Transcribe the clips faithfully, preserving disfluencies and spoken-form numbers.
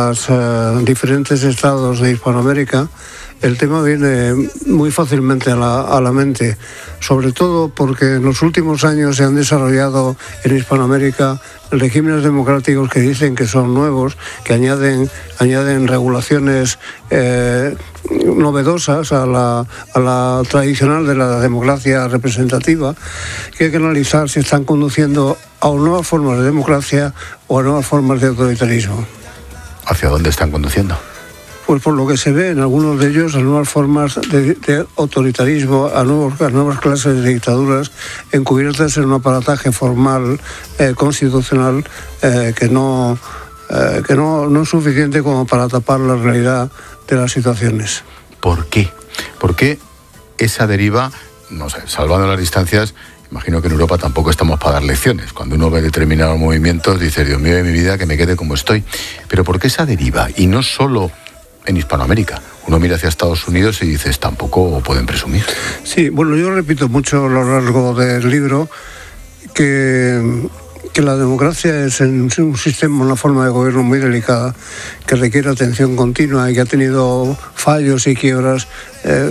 los uh, diferentes estados de Hispanoamérica, el tema viene muy fácilmente a la, a la mente, sobre todo porque en los últimos años se han desarrollado en Hispanoamérica regímenes democráticos que dicen que son nuevos, que añaden, añaden regulaciones eh, novedosas a la, a la tradicional de la democracia representativa, que hay que analizar si están conduciendo a nuevas formas de democracia o a nuevas formas de autoritarismo. ¿Hacia dónde están conduciendo? Pues por lo que se ve en algunos de ellos, a nuevas formas de, de autoritarismo, a, nuevos, a nuevas clases de dictaduras encubiertas en un aparataje formal, eh, constitucional, eh, que, no, eh, que no, no es suficiente como para tapar la realidad de las situaciones. ¿Por qué? ¿Por qué esa deriva, no sé, salvando las distancias? Imagino que en Europa tampoco estamos para dar lecciones. Cuando uno ve determinados movimientos, dice, Dios mío de mi vida, que me quede como estoy. Pero ¿por qué esa deriva? Y no solo en Hispanoamérica. Uno mira hacia Estados Unidos y dices, tampoco pueden presumir. Sí, bueno, yo repito mucho a lo largo del libro que, que la democracia es un sistema, una forma de gobierno muy delicada, que requiere atención continua y que ha tenido fallos y quiebras eh,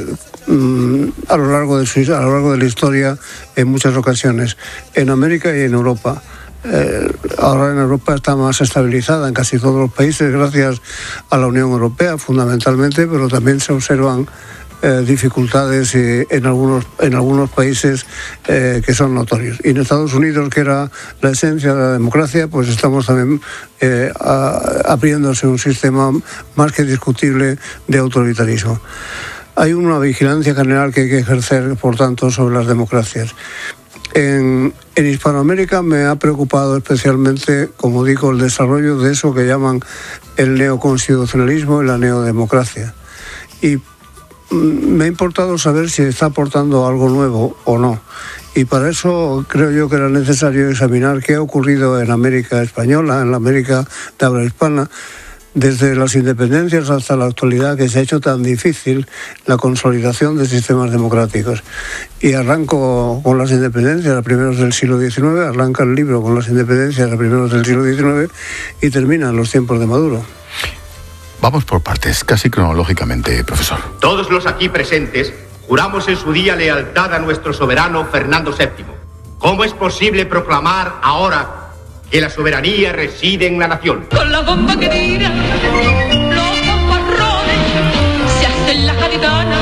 a lo largo de su, a lo largo de la historia en muchas ocasiones, en América y en Europa. Eh, ahora en Europa está más estabilizada en casi todos los países gracias a la Unión Europea fundamentalmente, pero también se observan eh, dificultades eh, en algunos en algunos países eh, que son notorios. Y en Estados Unidos, que era la esencia de la democracia, pues estamos también eh, a, abriéndose un sistema más que discutible de autoritarismo. Hay una vigilancia general que hay que ejercer, por tanto, sobre las democracias. En, en Hispanoamérica me ha preocupado especialmente, como digo, el desarrollo de eso que llaman el neoconstitucionalismo y la neodemocracia. Y me ha importado saber si está aportando algo nuevo o no. Y para eso creo yo que era necesario examinar qué ha ocurrido en América Española, en la América de habla hispana, desde las independencias hasta la actualidad, que se ha hecho tan difícil la consolidación de sistemas democráticos. Y arranco con las independencias a primeros del siglo diecinueve, arranca el libro con las independencias a primeros del siglo diecinueve y termina en los tiempos de Maduro. Vamos por partes, casi cronológicamente, profesor. Todos los aquí presentes juramos en su día lealtad a nuestro soberano Fernando séptimo. ¿Cómo es posible proclamar ahora que la soberanía reside en la nación? Con la bomba que tira, los fanfarrones se hacen la capitana.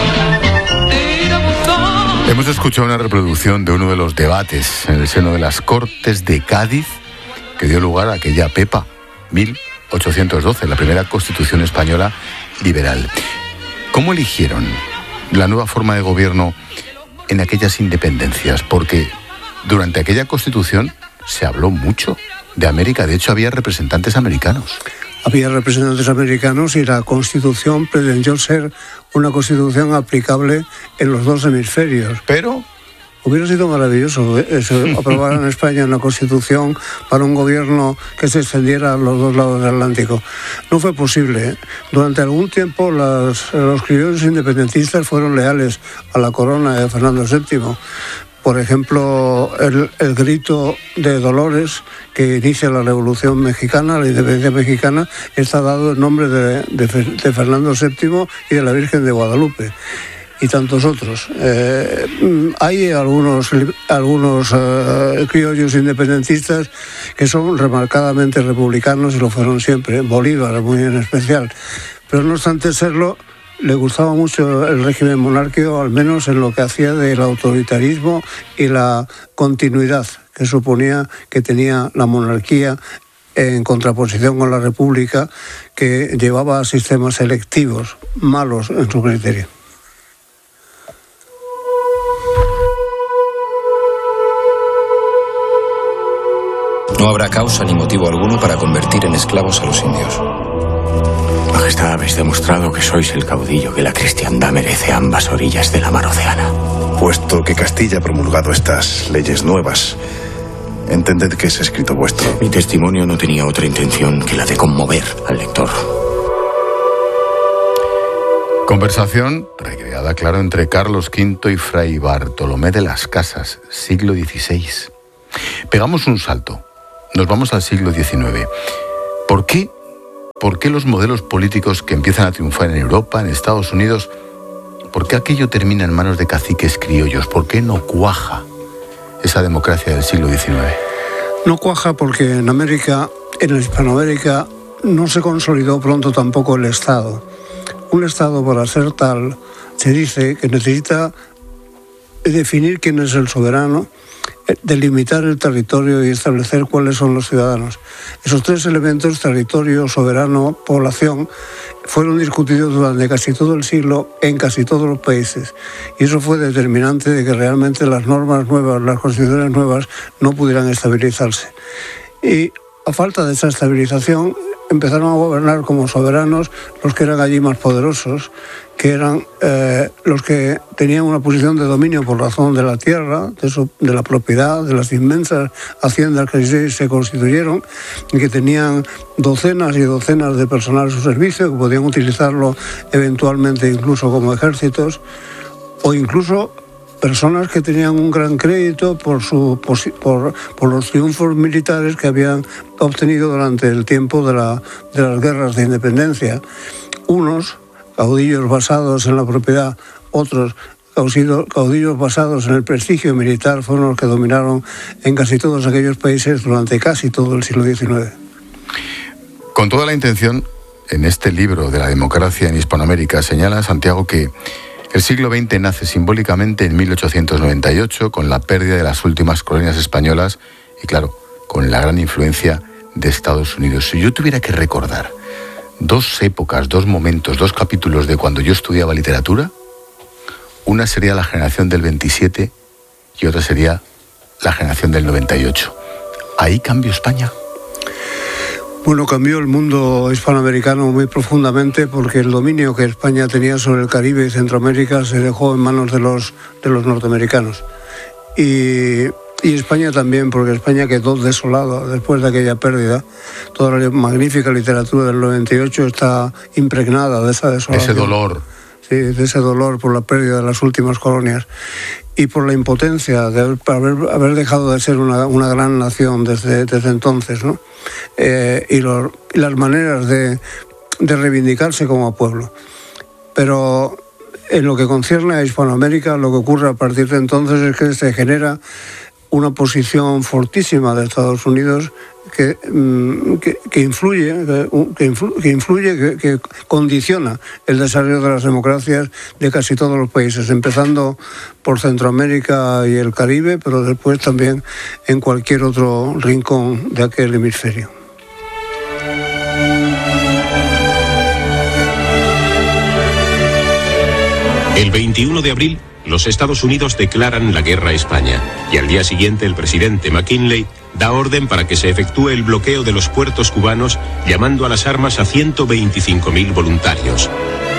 Hemos escuchado una reproducción de uno de los debates en el seno de las Cortes de Cádiz que dio lugar a aquella Pepa, mil ochocientos doce, la primera Constitución española liberal. ¿Cómo eligieron la nueva forma de gobierno en aquellas independencias? Porque durante aquella Constitución se habló mucho de América. De hecho, había representantes americanos. Había representantes americanos y la Constitución pretendió ser una Constitución aplicable en los dos hemisferios. Pero hubiera sido maravilloso eso, aprobar en España una Constitución para un gobierno que se extendiera a los dos lados del Atlántico. No fue posible. Durante algún tiempo las, los criollos independentistas fueron leales a la corona de Fernando séptimo. Por ejemplo, el, el grito de Dolores que inicia la Revolución Mexicana, la independencia mexicana, está dado en nombre de, de, de Fernando séptimo y de la Virgen de Guadalupe. Y tantos otros. Eh, hay algunos, algunos eh, criollos independentistas que son remarcadamente republicanos y lo fueron siempre, Bolívar muy en especial. Pero no obstante serlo, le gustaba mucho el régimen monárquico, al menos en lo que hacía del autoritarismo y la continuidad que suponía que tenía la monarquía en contraposición con la república, que llevaba a sistemas electivos malos en su criterio. No habrá causa ni motivo alguno para convertir en esclavos a los indios. Majestad, habéis demostrado que sois el caudillo que la cristiandad merece a ambas orillas de la mar Océana. Puesto que Castilla ha promulgado estas leyes nuevas, entended que es escrito vuestro. Mi testimonio no tenía otra intención que la de conmover al lector. Conversación recreada, claro, entre Carlos quinto y Fray Bartolomé de las Casas, siglo dieciséis. Pegamos un salto. Nos vamos al siglo diecinueve. ¿Por qué ¿Por qué los modelos políticos que empiezan a triunfar en Europa, en Estados Unidos, por qué aquello termina en manos de caciques criollos? ¿Por qué no cuaja esa democracia del siglo diecinueve? No cuaja porque en América, en Hispanoamérica, no se consolidó pronto tampoco el Estado. Un Estado, para ser tal, se dice que necesita definir quién es el soberano, delimitar el territorio y establecer cuáles son los ciudadanos. Esos tres elementos, territorio, soberano, población, fueron discutidos durante casi todo el siglo en casi todos los países. Y eso fue determinante de que realmente las normas nuevas, las constituciones nuevas, no pudieran estabilizarse. Y a falta de esa estabilización, empezaron a gobernar como soberanos los que eran allí más poderosos, que eran eh, los que tenían una posición de dominio por razón de la tierra, de, su, de la propiedad, de las inmensas haciendas que se, se constituyeron, y que tenían docenas y docenas de personal a su servicio, que podían utilizarlo eventualmente incluso como ejércitos, o incluso personas que tenían un gran crédito por, su, por, por los triunfos militares que habían obtenido durante el tiempo de, la, de las guerras de independencia. Unos caudillos basados en la propiedad, otros caudillos basados en el prestigio militar fueron los que dominaron en casi todos aquellos países durante casi todo el siglo diecinueve. Con toda la intención, en este libro de la democracia en Hispanoamérica, señala Santiago que el siglo veinte nace simbólicamente en mil ochocientos noventa y ocho con la pérdida de las últimas colonias españolas y, claro, con la gran influencia de Estados Unidos. Si yo tuviera que recordar dos épocas, dos momentos, dos capítulos de cuando yo estudiaba literatura, una sería la generación del veintisiete y otra sería la generación del noventa y ocho. ¿Ahí cambió España? Bueno, cambió el mundo hispanoamericano muy profundamente porque el dominio que España tenía sobre el Caribe y Centroamérica se dejó en manos de los, de los norteamericanos. Y, y España también, porque España quedó desolada después de aquella pérdida. Toda la magnífica literatura del noventa y ocho está impregnada de esa desolación. Ese dolor. Sí, de ese dolor por la pérdida de las últimas colonias y por la impotencia de haber, haber, haber dejado de ser una, una gran nación desde, desde entonces, ¿no? Eh, y, los, y las maneras de, de reivindicarse como pueblo. Pero en lo que concierne a Hispanoamérica, lo que ocurre a partir de entonces es que se genera una posición fortísima de Estados Unidos que, que, que influye, que, influ, que, influye que, que condiciona el desarrollo de las democracias de casi todos los países, empezando por Centroamérica y el Caribe, pero después también en cualquier otro rincón de aquel hemisferio. El veintiuno de abril, los Estados Unidos declaran la guerra a España y al día siguiente el presidente McKinley da orden para que se efectúe el bloqueo de los puertos cubanos, llamando a las armas a ciento veinticinco mil voluntarios.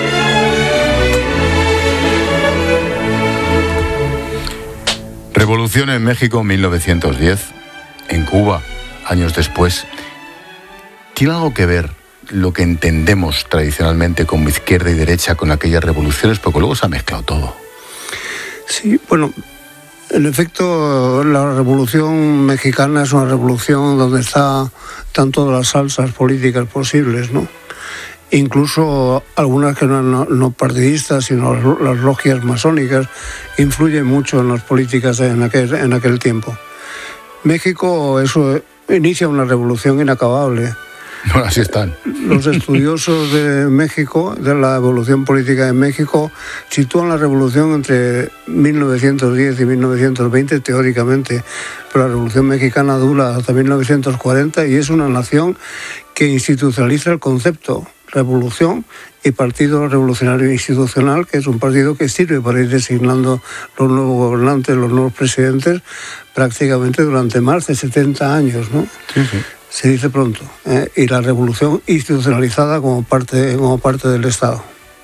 Revolución en México en mil novecientos diez, en Cuba, años después. ¿Tiene algo que ver lo que entendemos tradicionalmente como izquierda y derecha con aquellas revoluciones? Porque luego se ha mezclado todo. Sí, bueno, en efecto, la Revolución Mexicana es una revolución donde está, están todas las salsas políticas posibles, ¿no? Incluso algunas que no, no, no partidistas, sino las, las logias masónicas, influyen mucho en las políticas en aquel, en aquel tiempo. México eso inicia una revolución inacabable. Bueno, así están. Los estudiosos de México, de la evolución política de México, sitúan la revolución entre mil novecientos diez y mil novecientos veinte, teóricamente, pero la Revolución Mexicana dura hasta mil novecientos cuarenta y es una nación que institucionaliza el concepto revolución y Partido Revolucionario Institucional, que es un partido que sirve para ir designando los nuevos gobernantes, los nuevos presidentes, prácticamente durante más de setenta años, ¿no? Sí, sí. Se dice pronto, ¿eh? Y la revolución institucionalizada como parte, como parte del Estado.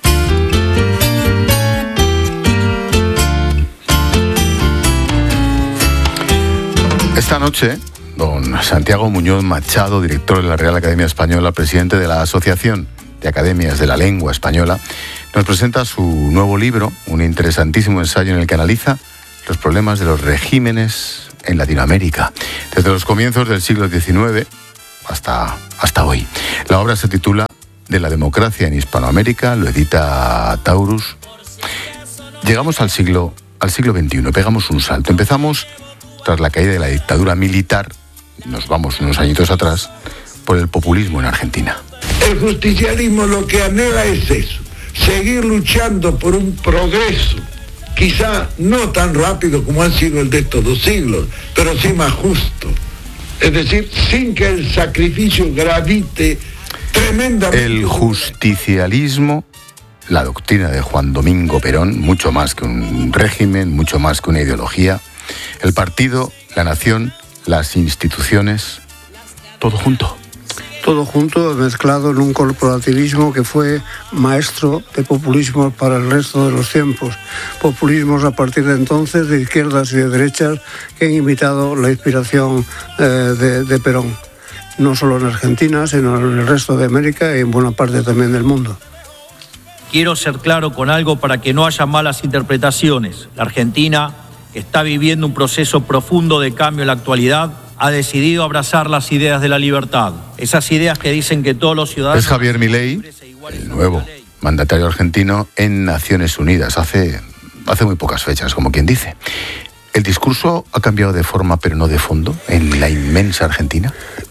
Esta noche, don Santiago Muñoz Machado, director de la Real Academia Española, presidente de la Asociación de Academias de la Lengua Española, nos presenta su nuevo libro, un interesantísimo ensayo en el que analiza los problemas de los regímenes en Latinoamérica. Desde los comienzos del siglo diecinueve, hasta, hasta hoy. La obra se titula De la democracia en Hispanoamérica, lo edita Taurus. Llegamos al siglo, al siglo veintiuno, pegamos un salto. Empezamos tras la caída de la dictadura militar, nos vamos unos añitos atrás, por el populismo en Argentina. El justicialismo lo que anhela es eso, seguir luchando por un progreso, quizá no tan rápido como han sido el de estos dos siglos, pero sí más justo. Es decir, sin que el sacrificio gravite tremendamente. El justicialismo, la doctrina de Juan Domingo Perón, mucho más que un régimen, mucho más que una ideología. El partido, la nación, las instituciones, todo junto. Todo junto, mezclado en un corporativismo que fue maestro de populismo para el resto de los tiempos. Populismos a partir de entonces de izquierdas y de derechas que han imitado la inspiración eh, de, de Perón. No solo en Argentina, sino en el resto de América y en buena parte también del mundo. Quiero ser claro con algo para que no haya malas interpretaciones. La Argentina, que está viviendo un proceso profundo de cambio en la actualidad, ha decidido abrazar las ideas de la libertad. Esas ideas que dicen que todos los ciudadanos... Es Javier Milei, el nuevo mandatario argentino en Naciones Unidas, hace, hace muy pocas fechas, como quien dice. ¿El discurso ha cambiado de forma pero no de fondo en la inmensa Argentina?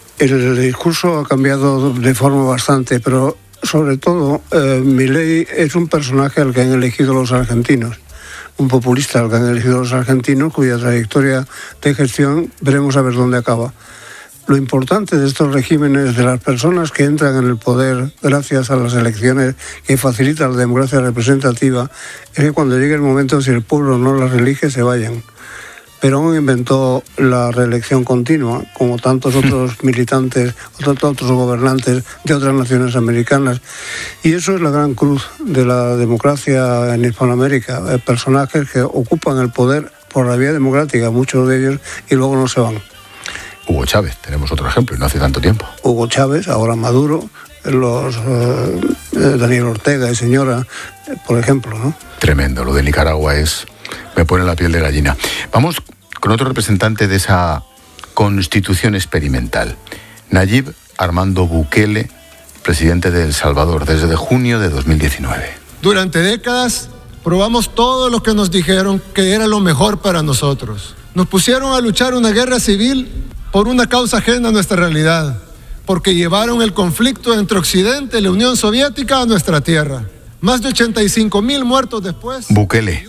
El discurso ha cambiado de forma bastante, pero sobre todo eh, Milei es un personaje al que han elegido los argentinos. Un populista al que han elegido los argentinos, cuya trayectoria de gestión veremos a ver dónde acaba. Lo importante de estos regímenes, de las personas que entran en el poder gracias a las elecciones que facilita la democracia representativa, es que cuando llegue el momento, si el pueblo no las elige, se vayan. Perón inventó la reelección continua, como tantos otros militantes, otros, otros gobernantes de otras naciones americanas. Y eso es la gran cruz de la democracia en Hispanoamérica. Hay personajes que ocupan el poder por la vía democrática, muchos de ellos, y luego no se van. Hugo Chávez, tenemos otro ejemplo, y no hace tanto tiempo. Hugo Chávez, ahora Maduro, los eh, Daniel Ortega y señora, por ejemplo, ¿no? Tremendo, lo de Nicaragua es... me pone la piel de gallina. Vamos con otro representante de esa constitución experimental, Nayib Armando Bukele, presidente de El Salvador, desde junio de dos mil diecinueve. Durante décadas probamos todo lo que nos dijeron que era lo mejor para nosotros. Nos pusieron a luchar una guerra civil por una causa ajena a nuestra realidad, porque llevaron el conflicto entre Occidente y la Unión Soviética a nuestra tierra. Más de ochenta y cinco mil muertos después. Bukele.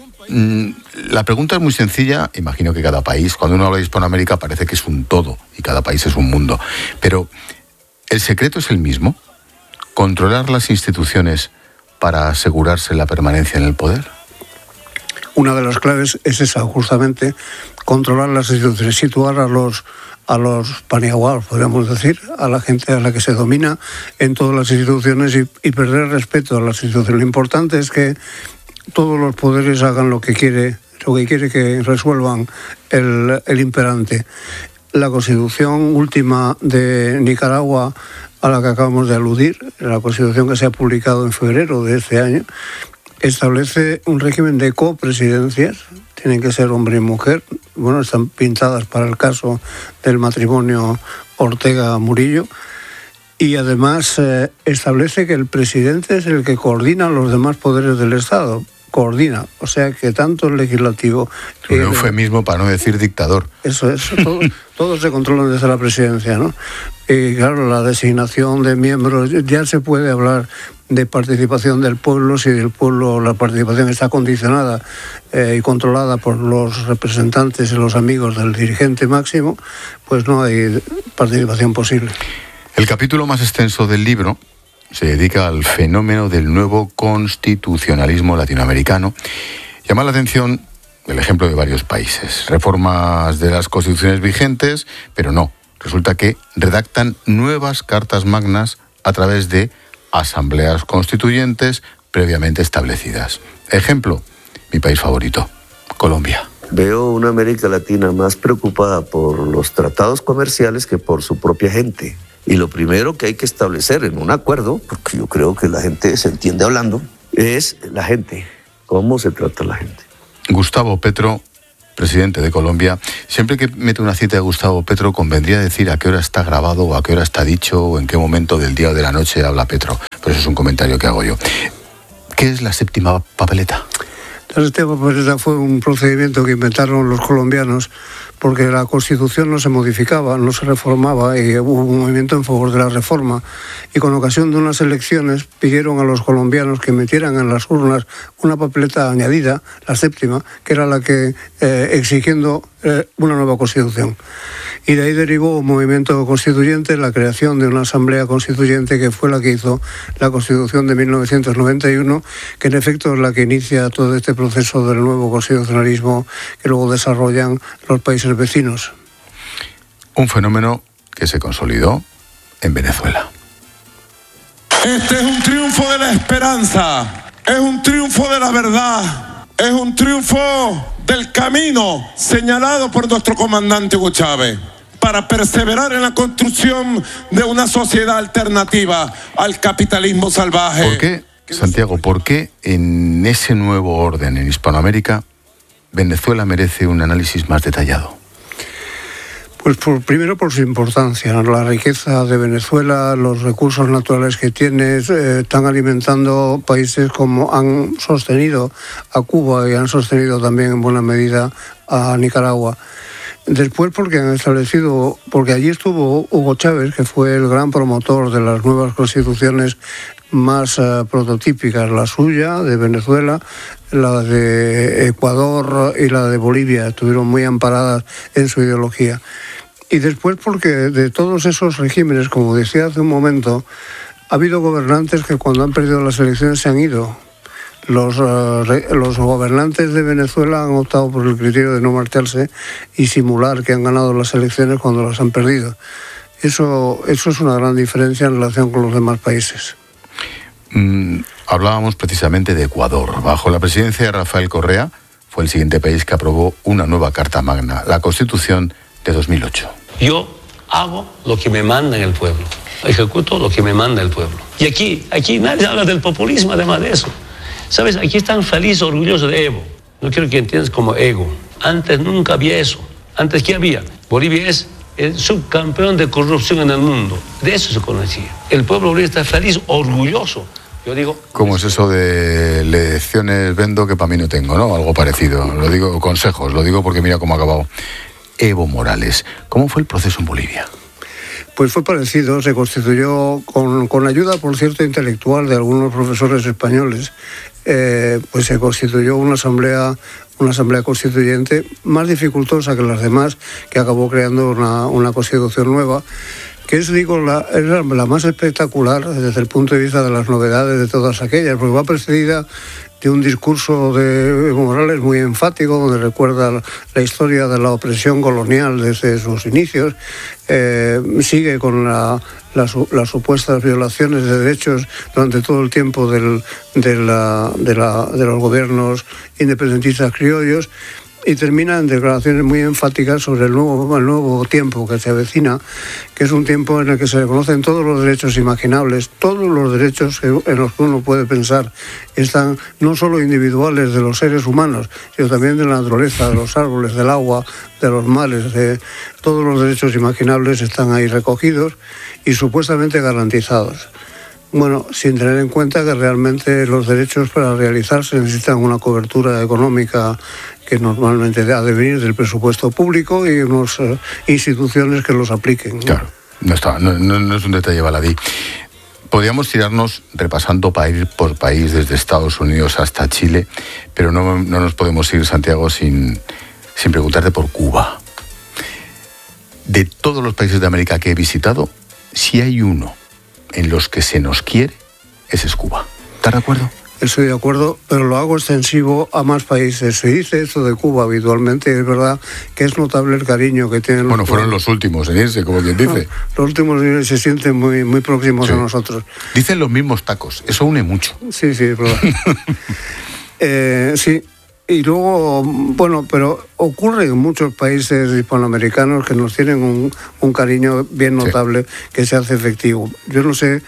La pregunta es muy sencilla. Imagino que cada país, cuando uno habla de Hispanoamérica, parece que es un todo y cada país es un mundo. Pero, ¿el secreto es el mismo? ¿Controlar las instituciones para asegurarse la permanencia en el poder? Una de las claves es esa, justamente, controlar las instituciones, situar a los, a los paniaguados, podríamos decir, a la gente a la que se domina en todas las instituciones y, y perder respeto a las instituciones. Lo importante es que todos los poderes hagan lo que quiere, lo que quiere que resuelvan el, el imperante. La Constitución última de Nicaragua, a la que acabamos de aludir, la Constitución que se ha publicado en febrero de este año, establece un régimen de copresidencias. Tienen que ser hombre y mujer. Bueno, están pintadas para el caso del matrimonio Ortega-Murillo. Y además eh, establece que el presidente es el que coordina los demás poderes del Estado. Coordina, o sea que tanto el legislativo... Un eufemismo para no decir dictador. Eso es, todo, todo se controla desde la presidencia, ¿no? Y claro, la designación de miembros, ya se puede hablar de participación del pueblo si el pueblo, la participación está condicionada eh, y controlada por los representantes y los amigos del dirigente máximo, pues no hay participación posible. El capítulo más extenso del libro se dedica al fenómeno del nuevo constitucionalismo latinoamericano. Llama la atención el ejemplo de varios países. Reformas de las constituciones vigentes, pero no. Resulta que redactan nuevas cartas magnas a través de asambleas constituyentes previamente establecidas. Ejemplo, mi país favorito, Colombia. Veo una América Latina más preocupada por los tratados comerciales que por su propia gente. Y lo primero que hay que establecer en un acuerdo, porque yo creo que la gente se entiende hablando, es la gente. ¿Cómo se trata la gente? Gustavo Petro presidente de Colombia, siempre que mete una cita de Gustavo Petro, convendría decir a qué hora está grabado o a qué hora está dicho o en qué momento del día o de la noche habla Petro. Pero eso es un comentario que hago yo. ¿Qué es la séptima papeleta? La séptima papeleta fue un procedimiento que inventaron los colombianos porque la Constitución no se modificaba, no se reformaba y hubo un movimiento en favor de la reforma. Y con ocasión de unas elecciones pidieron a los colombianos que metieran en las urnas una papeleta añadida, la séptima, que era la que eh, exigiendo eh, una nueva Constitución. Y de ahí derivó un movimiento constituyente, la creación de una asamblea constituyente que fue la que hizo la Constitución de mil novecientos noventa y uno, que en efecto es la que inicia todo este proceso del nuevo constitucionalismo que luego desarrollan los países vecinos. Un fenómeno que se consolidó en Venezuela. Este es un triunfo de la esperanza, es un triunfo de la verdad, es un triunfo del camino señalado por nuestro comandante Hugo Chávez para perseverar en la construcción de una sociedad alternativa al capitalismo salvaje. ¿Por qué, Santiago, por qué en ese nuevo orden en Hispanoamérica Venezuela merece un análisis más detallado? Pues por, primero por su importancia, la riqueza de Venezuela, los recursos naturales que tiene, eh, están alimentando países como han sostenido a Cuba y han sostenido también en buena medida a Nicaragua. Después porque han establecido, porque allí estuvo Hugo Chávez, que fue el gran promotor de las nuevas constituciones más uh, prototípicas, la suya de Venezuela, la de Ecuador y la de Bolivia, estuvieron muy amparadas en su ideología. Y después porque de todos esos regímenes, como decía hace un momento, ha habido gobernantes que cuando han perdido las elecciones se han ido. Los, uh, re, los gobernantes de Venezuela han optado por el criterio de no marcharse y simular que han ganado las elecciones cuando las han perdido. Eso, eso es una gran diferencia en relación con los demás países. Mm, hablábamos precisamente de Ecuador. Bajo la presidencia de Rafael Correa fue el siguiente país que aprobó una nueva Carta Magna, la Constitución de dos mil ocho. Yo hago lo que me manda el pueblo, ejecuto lo que me manda el pueblo. Y aquí, aquí nadie habla del populismo además de eso. ¿Sabes? Aquí están felices, orgullosos de Evo. No quiero que entiendas como ego. Antes nunca había eso. Antes, ¿qué había? Bolivia es el subcampeón de corrupción en el mundo. De eso se conocía. El pueblo boliviano está feliz, orgulloso. Yo digo... ¿Cómo es eso de lecciones vendo que para mí no tengo, no? Algo parecido. Lo digo, consejos, lo digo porque mira cómo ha acabado. Evo Morales, ¿cómo fue el proceso en Bolivia? Pues fue parecido, se constituyó con, con ayuda, por cierto, intelectual de algunos profesores españoles, eh, pues se constituyó una asamblea, una asamblea constituyente más dificultosa que las demás, que acabó creando una, una constitución nueva, que es, digo, la, es la, la más espectacular desde el punto de vista de las novedades de todas aquellas, porque va precedida de un discurso de Evo Morales muy enfático, donde recuerda la historia de la opresión colonial desde sus inicios, eh, sigue con la, la, las supuestas violaciones de derechos durante todo el tiempo del, de, la, de, la, de los gobiernos independentistas criollos, y termina en declaraciones muy enfáticas sobre el nuevo, el nuevo tiempo que se avecina, que es un tiempo en el que se reconocen todos los derechos imaginables, todos los derechos en los que uno puede pensar están no solo individuales de los seres humanos, sino también de la naturaleza, de los árboles, del agua, de los mares, de todos los derechos imaginables están ahí recogidos y supuestamente garantizados. Bueno, sin tener en cuenta que realmente los derechos para realizarse necesitan una cobertura económica que normalmente ha de venir del presupuesto público y unas uh, instituciones que los apliquen. Claro, no, está, no, no, no es un detalle baladí. Podríamos tirarnos repasando país por país, desde Estados Unidos hasta Chile, pero no, no nos podemos ir, Santiago, sin, sin preguntarte por Cuba. De todos los países de América que he visitado, si hay uno en los que se nos quiere, ese es Cuba. ¿Estás de acuerdo? Estoy de acuerdo, pero lo hago extensivo a más países. Se dice esto de Cuba habitualmente, es verdad que es notable el cariño que tienen. Bueno, los fueron los últimos en irse, como quien dice. No, los últimos se sienten muy, muy próximos sí. a nosotros. Dicen los mismos tacos, eso une mucho. Sí, sí, es verdad. eh, sí. Y luego, bueno, pero ocurre en muchos países hispanoamericanos que nos tienen un, un cariño bien notable sí. que se hace efectivo. Yo no sé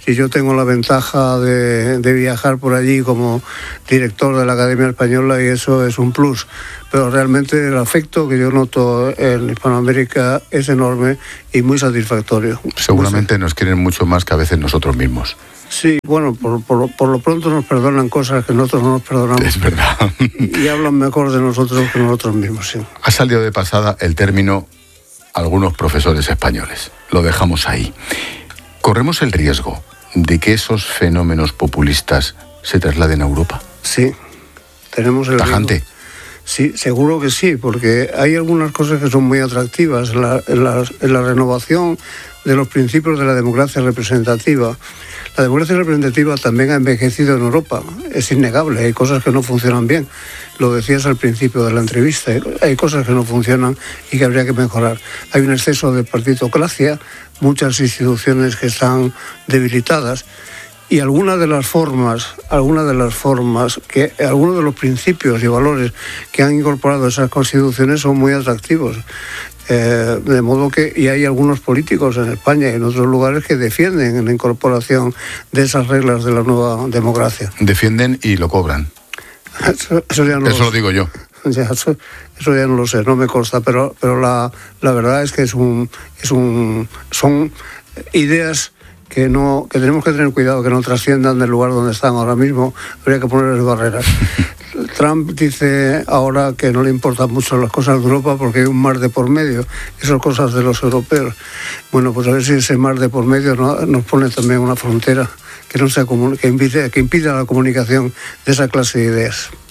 si yo tengo la ventaja de, de viajar por allí como director de la Academia Española, y eso es un plus. Pero realmente el afecto que yo noto en Hispanoamérica es enorme y muy satisfactorio. Seguramente nos quieren mucho más que a veces nosotros mismos. Sí, bueno, por, por, por lo pronto nos perdonan cosas que nosotros no nos perdonamos. Es verdad. Y hablan mejor de nosotros que nosotros mismos, sí. Ha salido de pasada el término algunos profesores españoles. Lo dejamos ahí. ¿Corremos el riesgo de que esos fenómenos populistas se trasladen a Europa? Sí, tenemos el tajante. riesgo. Sí, seguro que sí, porque hay algunas cosas que son muy atractivas en la, en la, en la renovación de los principios de la democracia representativa. La democracia representativa también ha envejecido en Europa, es innegable, hay cosas que no funcionan bien. Lo decías al principio de la entrevista, hay cosas que no funcionan y que habría que mejorar. Hay un exceso de partitocracia, muchas instituciones que están debilitadas, y algunas de las formas, algunas de las formas, que algunos de los principios y valores que han incorporado esas constituciones son muy atractivos. Eh, de modo que, y hay algunos políticos en España y en otros lugares que defienden la incorporación de esas reglas de la nueva democracia. Defienden y lo cobran. Eso, eso, ya no eso lo digo yo. Ya, eso, eso ya no lo sé, no me consta, pero, pero la, la verdad es que es un, es un, son ideas que no que tenemos que tener cuidado que no trasciendan del lugar donde están ahora mismo. Habría que ponerles barreras. Trump dice ahora que no le importan mucho las cosas de Europa porque hay un mar de por medio. Esas son cosas de los europeos. Bueno, pues a ver si ese mar de por medio no, nos pone también una frontera que no sea común, que impide, que impida la comunicación de esa clase de ideas.